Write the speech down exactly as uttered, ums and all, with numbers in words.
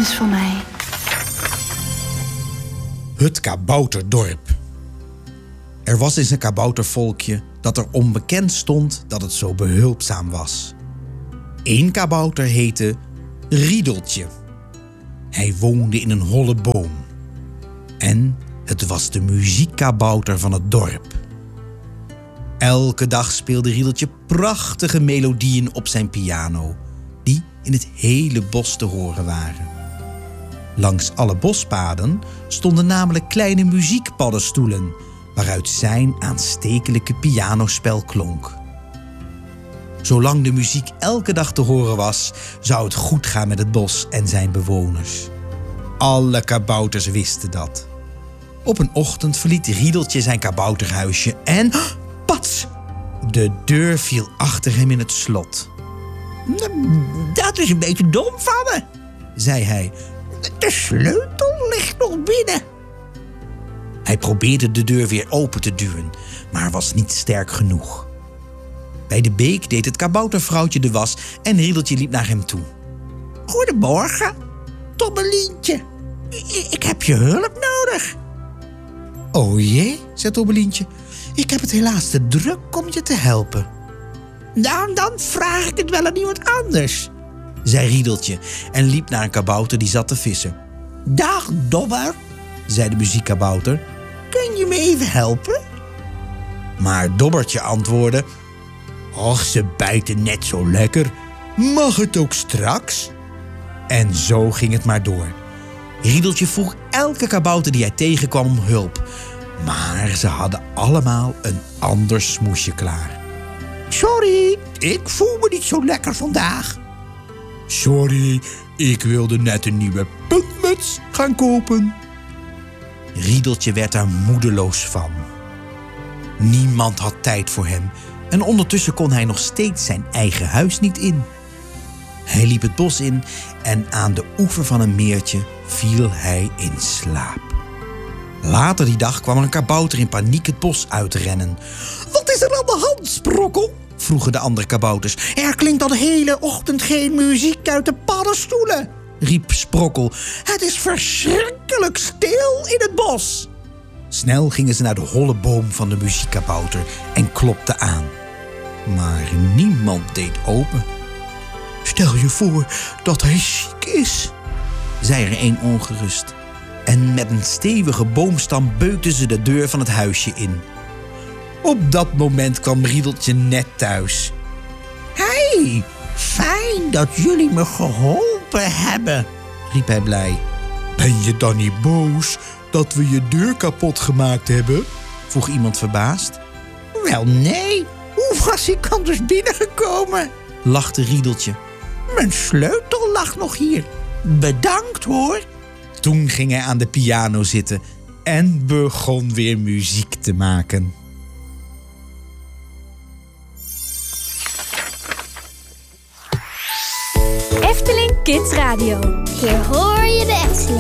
betekenis voor mij. Het kabouterdorp. Er was eens een kaboutervolkje dat er onbekend stond dat het zo behulpzaam was. Eén kabouter heette Riedeltje. Hij woonde in een holle boom. En het was de muziekkabouter van het dorp. Elke dag speelde Riedeltje prachtige melodieën op zijn piano, die in het hele bos te horen waren. Langs alle bospaden stonden namelijk kleine muziekpaddenstoelen, waaruit zijn aanstekelijke pianospel klonk. Zolang de muziek elke dag te horen was, zou het goed gaan met het bos en zijn bewoners. Alle kabouters wisten dat. Op een ochtend verliet Riedeltje zijn kabouterhuisje en... pats! De deur viel achter hem in het slot. Dat is een beetje dom van me, zei hij. De sleutel ligt nog binnen. Hij probeerde de deur weer open te duwen, maar was niet sterk genoeg. Bij de beek deed het kaboutervrouwtje de was en Riedeltje liep naar hem toe. Goedemorgen, Tobbelientje. I- ik heb je hulp nodig. O jee, zei Tobbelientje. Ik heb het helaas te druk om je te helpen. Nou, dan vraag ik het wel aan iemand anders, zei Riedeltje en liep naar een kabouter die zat te vissen. Dag, Dobber, zei de muziekkabouter. Kun je me even helpen? Maar Dobbertje antwoordde... Och, ze bijten net zo lekker. Mag het ook straks? En zo ging het maar door. Riedeltje vroeg elke kabouter die hij tegenkwam om hulp. Maar ze hadden allemaal een ander smoesje klaar. Sorry, ik voel me niet zo lekker vandaag. Sorry, ik wilde net een nieuwe puntmuts gaan kopen. Riedeltje werd daar moedeloos van. Niemand had tijd voor hem en ondertussen kon hij nog steeds zijn eigen huis niet in. Hij liep het bos in en aan de oever van een meertje viel hij in slaap. Later die dag kwam er een kabouter in paniek het bos uitrennen. Wat is er aan de hand, Sprokkel? Vroegen de andere kabouters. Er klinkt al de hele ochtend geen muziek uit de paddenstoelen, riep Sprokkel. Het is verschrikkelijk stil in het bos. Snel gingen ze naar de holle boom van de muziekkabouter en klopten aan. Maar niemand deed open. Stel je voor dat hij ziek is, zei er een ongerust. En met een stevige boomstam beukten ze de deur van het huisje in. Op dat moment kwam Riedeltje net thuis. Hé, hey, fijn dat jullie me geholpen hebben, riep hij blij. Ben je dan niet boos dat we je deur kapot gemaakt hebben? Vroeg iemand verbaasd. Wel nee, hoe was ik anders binnengekomen? Lachte Riedeltje. Mijn sleutel lag nog hier. Bedankt hoor. Toen ging hij aan de piano zitten en begon weer muziek te maken. Efteling Kids Radio. Hier hoor je de Efteling.